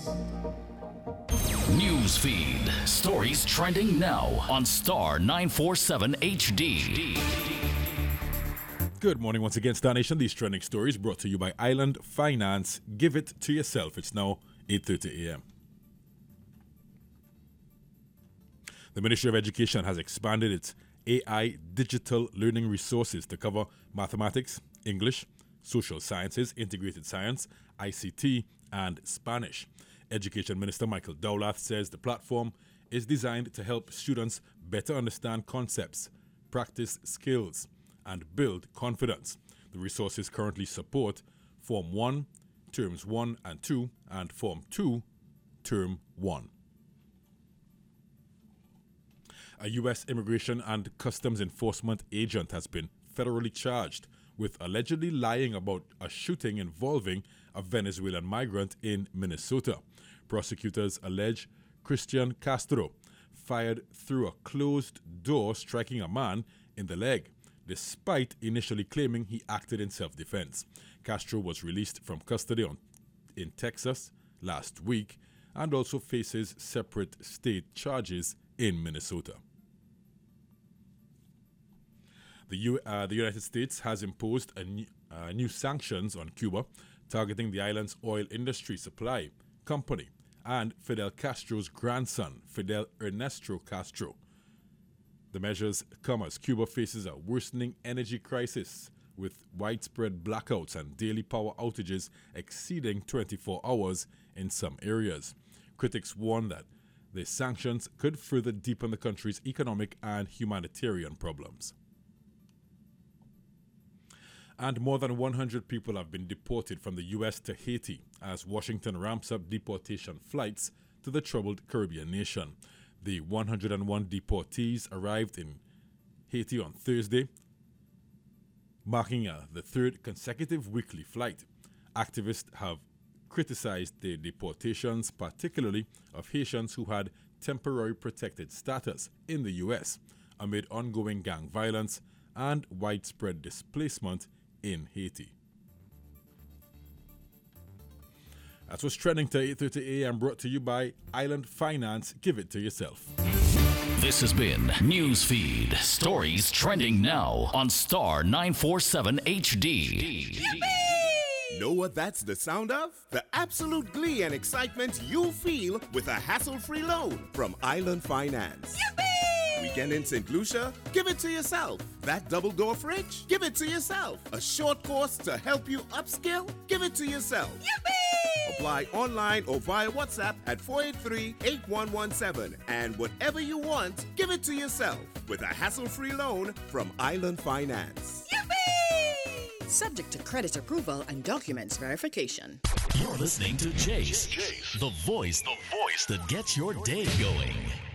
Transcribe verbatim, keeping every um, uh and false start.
News feed. Stories trending now on Star nine forty-seven H D. Good morning once again, Star Nation. These trending stories brought to you by Island Finance. Give it to yourself. It's now eight thirty a.m. The Ministry of Education has expanded its A I digital learning resources to cover mathematics, English, social sciences, integrated science, I C T, and Spanish. Education Minister Michael Dowlath says the platform is designed to help students better understand concepts, practice skills, and build confidence. The resources currently support Form one, Terms one and two, and Form two, Term one. A U S Immigration and Customs Enforcement agent has been federally charged with allegedly lying about a shooting involving a Venezuelan migrant in Minnesota. Prosecutors allege Christian Castro fired through a closed door, striking a man in the leg, despite initially claiming he acted in self-defense. Castro was released from custody on, in Texas last week and also faces separate state charges in Minnesota. The, U, uh, the United States has imposed a new, uh, new sanctions on Cuba, targeting the island's oil industry supply company and Fidel Castro's grandson, Fidel Ernesto Castro. The measures come as Cuba faces a worsening energy crisis with widespread blackouts and daily power outages exceeding twenty-four hours in some areas. Critics warn that the sanctions could further deepen the country's economic and humanitarian problems. And more than one hundred people have been deported from the U S to Haiti as Washington ramps up deportation flights to the troubled Caribbean nation. The one hundred one deportees arrived in Haiti on Thursday, marking uh, the third consecutive weekly flight. Activists have criticized the deportations, particularly of Haitians who had temporary protected status in the U S amid ongoing gang violence and widespread displacement in Haiti. That's what's trending to eight thirty a.m. brought to you by Island Finance. Give it to yourself. This has been Newsfeed. Stories trending now on Star nine forty-seven H D. Know what that's the sound of? The absolute glee and excitement you'll feel with a hassle-free loan from Island Finance. Weekend in Saint Lucia? Give it to yourself. That double-door fridge? Give it to yourself. A short course to help you upskill? Give it to yourself. Yippee! Apply online or via WhatsApp at four eight three, eight one one seven. And whatever you want, give it to yourself with a hassle-free loan from Island Finance. Yippee! Subject to credit approval and documents verification. You're listening to Jace, the voice, the voice that gets your day going.